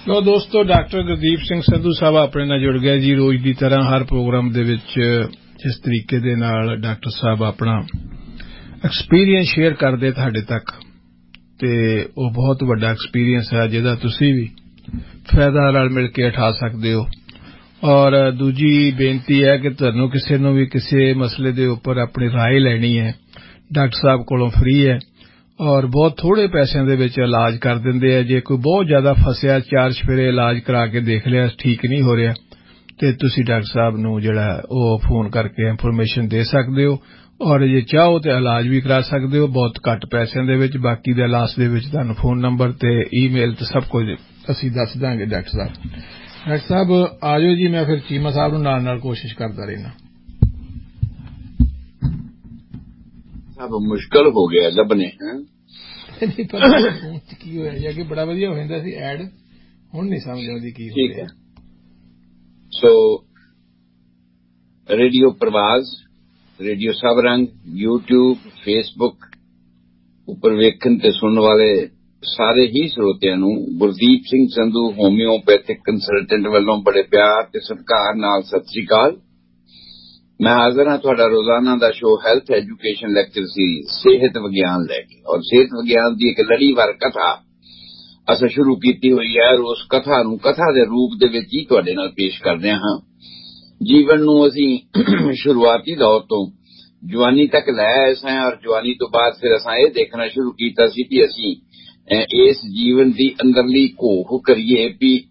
ਲੋ ਦੋਸਤੋ, ਡਾਕਟਰ ਗੁਰਦੀਪ ਸਿੰਘ ਸੰਧੂ ਸਾਹਿਬ ਆਪਣੇ ਨਾਲ ਜੁੜ ਗਏ ਜੀ। ਰੋਜ਼ ਦੀ ਤਰ੍ਹਾਂ ਹਰ ਪ੍ਰੋਗਰਾਮ ਦੇ ਵਿੱਚ ਜਿਸ ਤਰੀਕੇ ਦੇ ਨਾਲ ਡਾਕਟਰ ਸਾਹਿਬ ਆਪਣਾ ਐਕਸਪੀਰੀਅੰਸ ਸ਼ੇਅਰ ਕਰਦੇ ਤੁਹਾਡੇ ਤੱਕ, ਤੇ ਉਹ ਬਹੁਤ ਵੱਡਾ ਐਕਸਪੀਰੀਅੰਸ ਹੈ ਜਿਹਦਾ ਤੁਸੀਂ ਵੀ ਫਾਇਦਾ ਨਾਲ ਮਿਲ ਕੇ ਉਠਾ ਸਕਦੇ ਹੋ। ਔਰ ਦੂਜੀ ਬੇਨਤੀ ਹੈ ਕਿ ਤੁਹਾਨੂੰ ਕਿਸੇ ਨੂੰ ਵੀ ਕਿਸੇ ਮਸਲੇ ਦੇ ਉੱਪਰ ਆਪਣੀ ਰਾਏ ਲੈਣੀ ਹੈ, ਡਾਕਟਰ ਸਾਹਿਬ ਕੋਲੋਂ ਫ੍ਰੀ ਹੈ ਔਰ ਬਹੁਤ ਥੋੜੇ ਪੈਸਿਆਂ ਦੇ ਵਿੱਚ ਇਲਾਜ ਕਰ ਦਿੰਦੇ ਆ। ਜੇ ਕੋਈ ਬਹੁਤ ਜ਼ਿਆਦਾ ਫਸਿਆ, 4 ਚੁਫੇਰੇ ਇਲਾਜ ਕਰਾ ਕੇ ਦੇਖ ਲਿਆ, ਠੀਕ ਨਹੀਂ ਹੋ ਰਿਹਾ, ਤੇ ਤੁਸੀਂ ਡਾਕਟਰ ਸਾਹਿਬ ਨੂੰ ਜਿਹੜਾ ਉਹ ਫੋਨ ਕਰਕੇ ਇਨਫੋਰਮੇਸ਼ਨ ਦੇ ਸਕਦੇ ਹੋ। ਔਰ ਜੇ ਚਾਹੋ ਤੇ ਇਲਾਜ ਵੀ ਕਰਾ ਸਕਦੇ ਹੋ ਬਹੁਤ ਘੱਟ ਪੈਸਿਆਂ ਦੇ ਵਿੱਚ। ਬਾਕੀ ਦਾ ਲਾਸਟ ਦੇ ਵਿੱਚ ਤੁਹਾਨੂੰ ਫੋਨ ਨੰਬਰ ਤੇ ਈਮੇਲ ਤੇ ਸਭ ਕੁਝ ਅਸੀਂ ਦੱਸ ਦਾਂਗੇ। ਡਾਕਟਰ ਸਾਹਿਬ ਆ ਜਾਓ ਜੀ। ਮੈਂ ਫਿਰ ਚੀਮਾ ਸਾਹਿਬ ਨੂੰ ਨਾਲ ਕੋਸ਼ਿਸ਼ ਕਰਦਾ ਰਹਿਣਾ। ਮੁਸ਼ਕਿਲ ਹੋ ਗਿਆ ਲੱਭਣੇ। ਨਹੀਂ ਪਤਾ ਕੀ ਹੋਇਆ ਜੀ, ਅੱਗੇ ਬੜਾ ਵਧੀਆ ਹੋ ਜਾਂਦਾ ਸੀ ਐਡ, ਹੁਣ ਨਹੀਂ ਸਮਝ ਆਉਂਦੀ ਕੀ ਹੋ ਰਿਹਾ। ਸੋ ਰੇਡੀਓ ਪ੍ਰਵਾਜ਼, ਰੇਡੀਓ ਸਬਰੰਗ, YouTube, Facebook ਉੱਪਰ ਵੇਖਣ ਤੇ ਸੁਣਨ ਵਾਲੇ ਸਾਰੇ ਹੀ ਸਰੋਤਿਆਂ ਨੂੰ ਗੁਰਦੀਪ ਸਿੰਘ ਸੰਧੂ ਹੋਮਿਓਪੈਥਿਕ ਕੰਸਲਟੈਂਟ ਵੱਲੋਂ ਬੜੇ ਪਿਆਰ ਤੇ ਸਤਿਕਾਰ ਨਾਲ ਸਤਿ ਸ੍ਰੀ ਅਕਾਲ। ਮੈਂ ਹਾਜ਼ਰ ਹਾਂ ਤੁਹਾਡਾ ਰੋਜ਼ਾਨਾ ਦਾ show health education lecture series ਸਿਹਤ ਵਿਗਿਆਨ ਲੈ ਕੇ। ਔਰ ਸਿਹਤ ਵਿਗਿਆਨ ਦੀ ਇੱਕ ਲੜੀਵਾਰ ਕਥਾ ਅਸੀਂ ਸ਼ੁਰੂ ਕੀਤੀ ਹੋਈ ਹੈ। ਉਸ ਕਥਾ ਨੂੰ ਕਥਾ ਦੇ ਰੂਪ ਦੇ ਵਿੱਚ ਹੀ ਤੁਹਾਡੇ ਨਾਲ ਪੇਸ਼ ਕਰਦੇ ਹਾਂ। ਜੀਵਨ ਨੂੰ ਅਸੀਂ ਸ਼ੁਰੂਆਤੀ ਦੌਰ ਤੋਂ ਜਵਾਨੀ ਤੱਕ ਲੈ ਆਏ ਸਾਂ ਔਰ ਜਵਾਨੀ ਤੋਂ ਬਾਅਦ ਫਿਰ ਅਸਾਂ ਇਹ ਦੇਖਣਾ ਸ਼ੁਰੂ ਕੀਤਾ ਸੀ ਕਿ ਅਸੀਂ ਇਸ ਜੀਵਨ ਦੀ ਅੰਦਰਲੀ ਘੋਖ ਕਰੀਏ ਵੀ